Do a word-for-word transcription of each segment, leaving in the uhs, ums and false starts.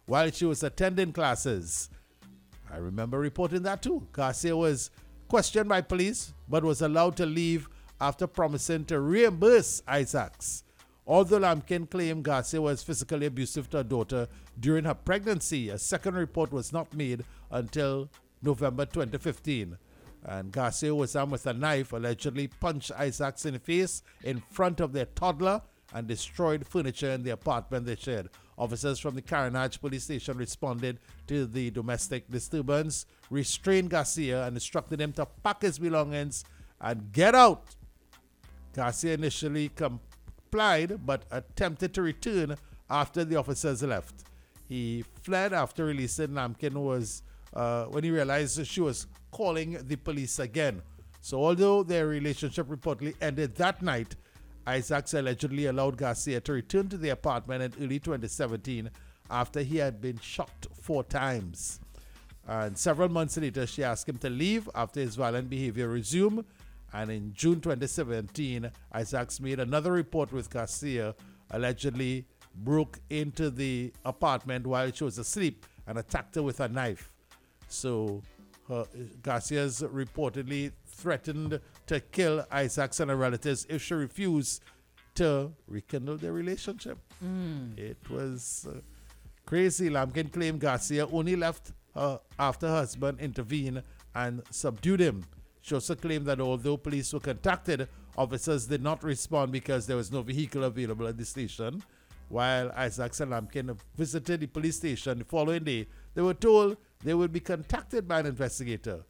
while she was attending classes. I remember reporting that too. Garcia was questioned by police but was allowed to leave after promising to reimburse Isaacs. Although Lampkin claimed Garcia was physically abusive to her daughter during her pregnancy, a second report was not made until November twenty fifteen. And Garcia was armed with a knife, allegedly punched Isaacs in the face in front of their toddler and destroyed furniture in the apartment they shared. Officers from the Carenage police station responded to the domestic disturbance, restrained Garcia and instructed him to pack his belongings and get out. Garcia initially complied but attempted to return after the officers left. He fled after releasing Lampkin was uh, when he realized she was calling the police again. So although their relationship reportedly ended that night, Isaacs allegedly allowed Garcia to return to the apartment in early twenty seventeen after he had been shot four times. And several months later, she asked him to leave after his violent behavior resumed. And in June twenty seventeen, Isaacs made another report with Garcia, allegedly broke into the apartment while she was asleep and attacked her with a knife. So her, Garcia's reportedly threatened to kill Isaacs and her relatives if she refused to rekindle their relationship. Mm. It was uh, crazy. Lampkin claimed Garcia only left her after her husband intervened and subdued him. She also claimed that although police were contacted, officers did not respond because there was no vehicle available at the station. While Isaacs and Lampkin visited the police station the following day, they were told they would be contacted by an investigator.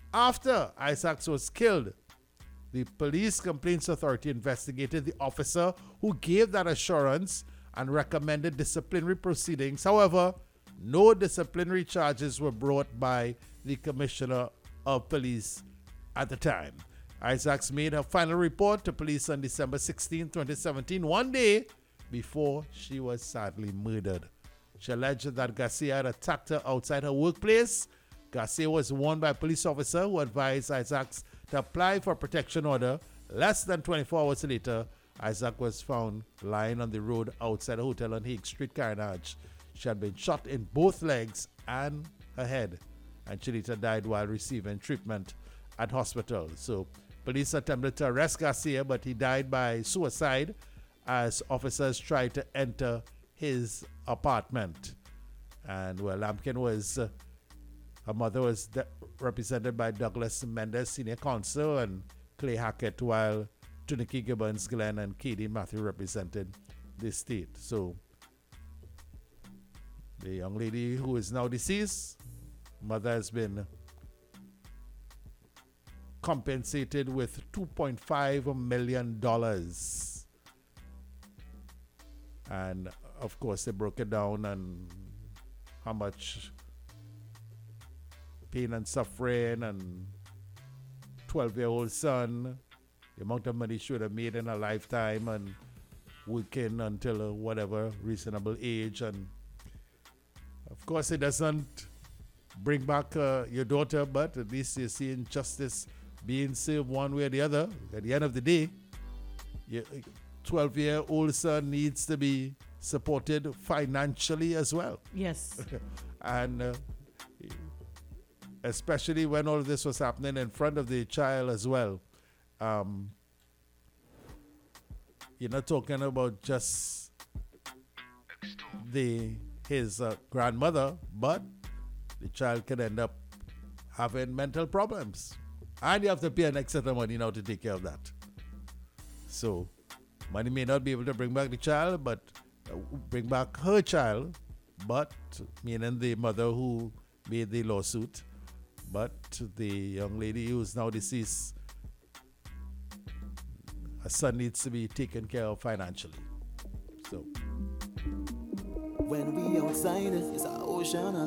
After Isaacs was killed, the Police Complaints Authority investigated the officer who gave that assurance and recommended disciplinary proceedings. However, no disciplinary charges were brought by the Commissioner of Police at the time. Isaacs made her final report to police on December sixteenth, twenty seventeen, one day before she was sadly murdered. She alleged that Garcia had attacked her outside her workplace. Garcia was warned by a police officer who advised Isaacs to apply for a protection order. Less than twenty-four hours later, Isaac was found lying on the road outside a hotel on Hague Street, Carenage. She had been shot in both legs and her head, and she later died while receiving treatment at hospital. So police attempted to arrest Garcia, but he died by suicide as officers tried to enter his apartment. And well, Lampkin was, uh, her mother was de- represented by Douglas Mendes, senior counsel, and Clay Hackett, while Tuniki Gibbons Glenn and Katie Matthew represented the state. So the young lady who is now deceased, mother has been compensated with two point five million dollars. And of course, they broke it down and how much pain and suffering, and twelve-year-old son, the amount of money she would have made in a lifetime, and working until whatever reasonable age. And of course, it doesn't bring back uh, your daughter, but at least you're seeing justice being served one way or the other. At the end of the day, your twelve-year-old son needs to be supported financially as well. Yes. And uh, especially when all of this was happening in front of the child as well. Um, you're not talking about just the his uh, grandmother, but the child can end up having mental problems. And you have to pay an extra money now to take care of that. So money may not be able to bring back the child, but uh, bring back her child, but meaning the mother who made the lawsuit, but the young lady who is now deceased, her son needs to be taken care of financially. So when we outside, it's an ocean of